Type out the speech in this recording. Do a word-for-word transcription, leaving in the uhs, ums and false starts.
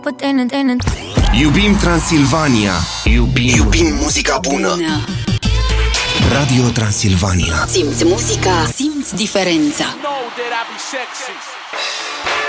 Iubim Transilvania. Iubim, Iubim muzica bună. bună. Radio Transilvania. Simți muzica, simți diferența.